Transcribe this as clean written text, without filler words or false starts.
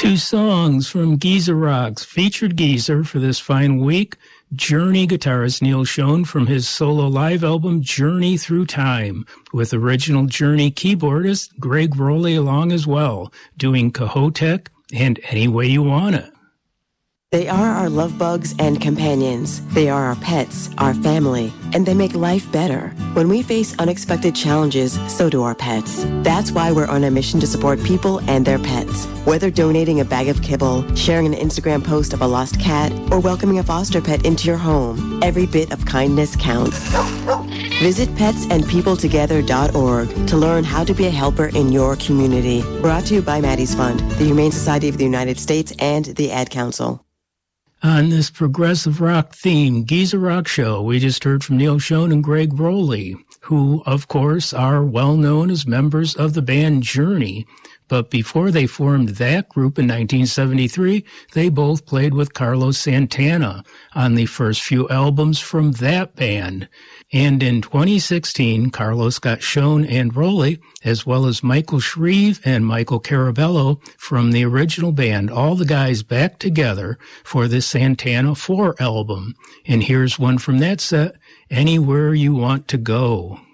Two songs from Geezer Rock's featured geezer for this fine week. Journey guitarist Neal Schon from his solo live album Journey Through Time, with original Journey keyboardist Gregg Rolie along as well, doing Kohoutek and Any Way You Want It. They are our love bugs and companions. They are our pets, our family, and they make life better. When we face unexpected challenges, so do our pets. That's why we're on a mission to support people and their pets. Whether donating a bag of kibble, sharing an Instagram post of a lost cat, or welcoming a foster pet into your home, every bit of kindness counts. Visit petsandpeopletogether.org to learn how to be a helper in your community. Brought to you by Maddie's Fund, the Humane Society of the United States, and the Ad Council. On this progressive rock theme Geezer Rock show, we just heard from Neal Schon and Gregg Rolie, who, of course, are well known as members of the band Journey. But before they formed that group in 1973, they both played with Carlos Santana on the first few albums from that band. And in 2016, Carlos got Schon and Rolie, as well as Michael Shreve and Michael Carabello from the original band, all the guys back together for the Santana 4 album. And here's one from that set, Anywhere You Want to Go.